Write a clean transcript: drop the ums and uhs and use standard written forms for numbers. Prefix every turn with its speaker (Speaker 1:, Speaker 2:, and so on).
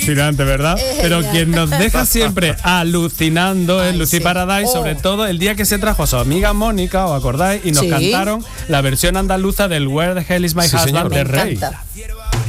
Speaker 1: Fascinante, ¿verdad? Pero quien nos deja siempre alucinando es Lucy Paradise, sobre todo el día que se trajo a su amiga Mónica, ¿os acordáis? Y nos cantaron la versión andaluza del Where the Hell is My Husband de Rey.